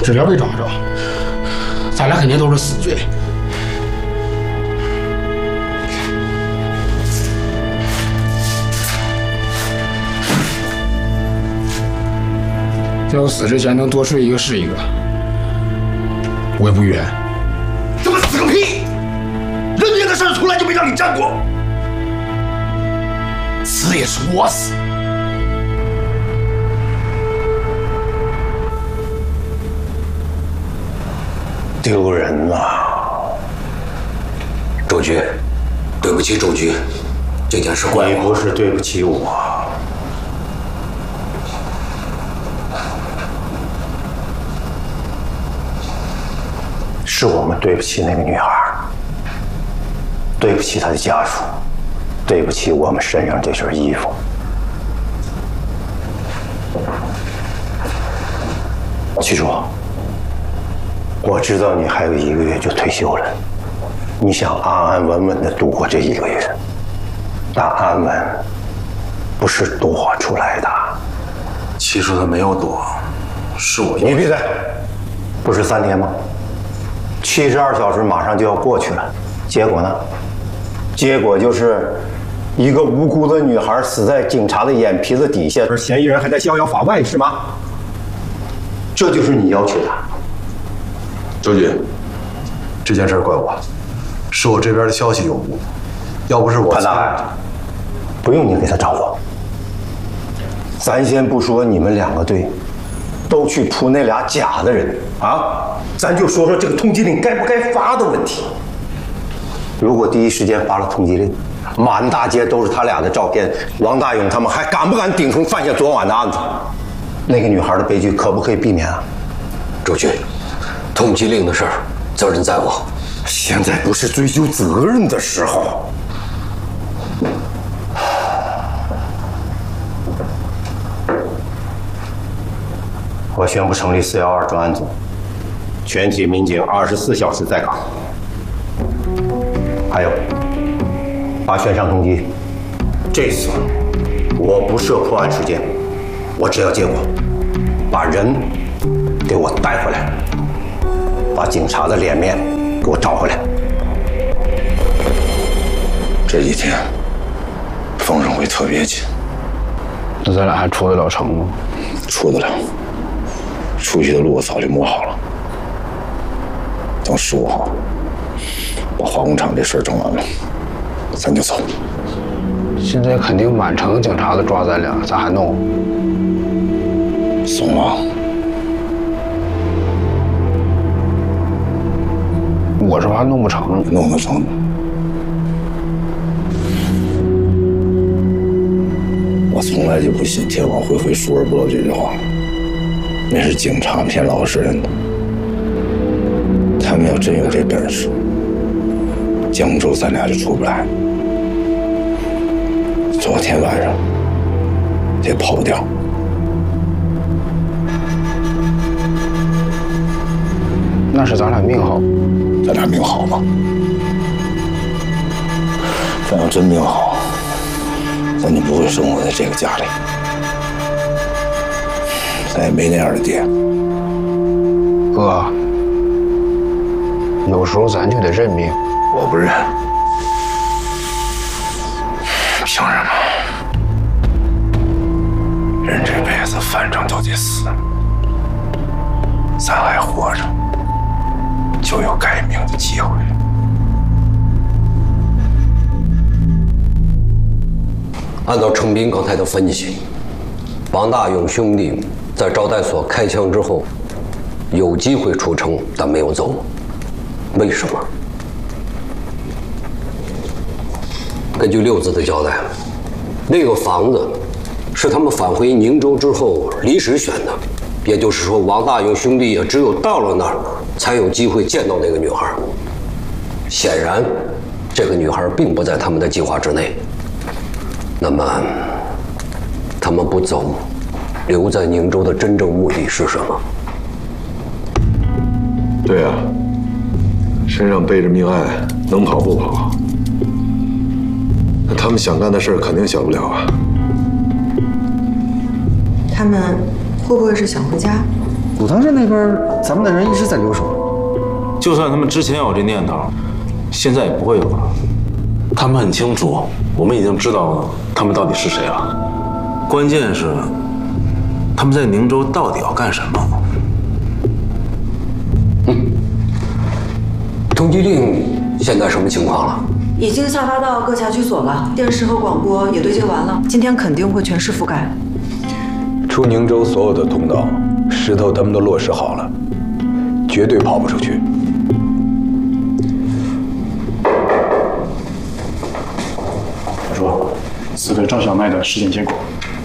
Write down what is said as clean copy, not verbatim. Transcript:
知了被抓着，咱俩肯定都是死罪。在我死之前能多睡一个是一个，我也不冤。 他妈死个屁！人命的事从来就没让你沾过，死也是我死。 丢人呐！ 周局，对不起，周局，这件事怪我。 你不是对不起我，是我们对不起那个女孩，对不起她的家属，对不起我们身上这身衣服。记住。 我知道你还有1个月就退休了，你想安安稳稳的度过这1个月，但安稳不是躲出来的。 其实他没有躲，是我。 你闭嘴！不是3天吗？72小时马上就要过去了，结果呢？结果就是一个无辜的女孩死在警察的眼皮子底下，而嫌疑人还在逍遥法外，是吗？这就是你要求的。 周局，这件事怪我，是我这边的消息有误，要不是我…… 潘大海，不用你给他找我。咱先不说你们2个队都去扑那俩假的人啊，咱就说说这个通缉令该不该发的问题。如果第一时间发了通缉令，满大街都是他俩的照片，王大勇他们还敢不敢顶风犯下昨晚的案子？那个女孩的悲剧可不可以避免啊？ 周局。 通缉令的事儿，责任在我。 现在不是追究责任的时候。我宣布成立412专案组，全体民警24小时在岗。还有，发悬赏通缉。这次我不设破案时间，我只要结果，把人给我带回来。 把警察的脸面给我找回来。 这几天风声会特别紧， 那咱俩还出得了城吗？ 出得了，出去的路我早就摸好了。等15号把化工厂这事儿整完了，咱就走。 现在肯定满城警察都抓咱俩，咋还弄？ 怂了。 我是怕弄不成， 弄得成。我从来就不信天网恢恢，疏而不漏这句话。那是警察骗老实人的。他们要真有这本事，江州咱俩就出不来。昨天晚上也跑不掉。 那是咱俩命好。 咱俩命好吗？咱要真命好，咱就不会生活在这个家里，咱也没那样的爹。 哥，有时候咱就得认命。 我不认，凭什么？人这辈子反正都得死，咱还活着。 就有改命的机会。 按照程斌刚才的分析，王大勇兄弟在招待所开枪之后，有机会出城，但没有走。为什么？根据六子的交代，那个房子是他们返回宁州之后临时选的，也就是说，王大勇兄弟也只有到了那儿。 才有机会见到那个女孩。显然，这个女孩并不在他们的计划之内。那么，他们不走，留在宁州的真正目的是什么？ 对啊，身上背着命案，能跑不跑？那他们想干的事儿肯定小不了啊。 他们会不会是想回家？ 古塘镇那边，咱们的人一直在留守。 就算他们之前有这念头，现在也不会有了。他们很清楚，我们已经知道他们到底是谁了。关键是，他们在宁州到底要干什么？ 通缉令现在什么情况了？ 已经下发到各辖区所了，电视和广播也对接完了，今天肯定会全市覆盖。 出宁州所有的通道，石头他们都落实好了，绝对跑不出去。 我说，死者赵小麦的尸检结果